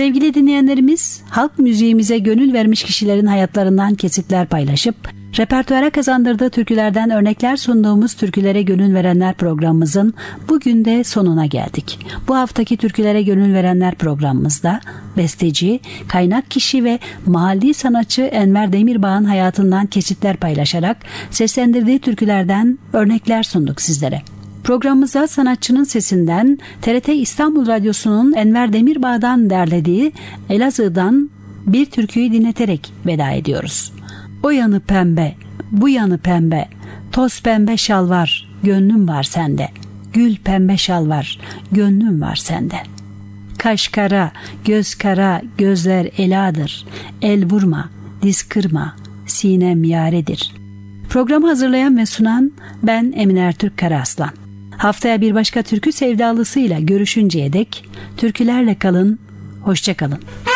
Sevgili dinleyenlerimiz, halk müziğimize gönül vermiş kişilerin hayatlarından kesitler paylaşıp repertuara kazandırdığı türkülerden örnekler sunduğumuz Türkülere Gönül Verenler programımızın bugün de sonuna geldik. Bu haftaki Türkülere Gönül Verenler programımızda besteci, kaynak kişi ve mahalli sanatçı Enver Demirbağ'ın hayatından kesitler paylaşarak seslendirdiği türkülerden örnekler sunduk sizlere. Programımıza sanatçının sesinden TRT İstanbul Radyosu'nun Enver Demirbağ'dan derlediği Elazığ'dan bir türküyü dinleterek veda ediyoruz. O yanı pembe, bu yanı pembe, toz pembe şal var, gönlüm var sende. Gül pembe şal var, gönlüm var sende. Kaş kara, göz kara, gözler eladır. El vurma, diz kırma, sinem yaredir. Programı hazırlayan ve sunan ben Emine Ertürk Karaaslan. Haftaya bir başka türkü sevdalısıyla görüşünceye dek türkülerle kalın, hoşça kalın.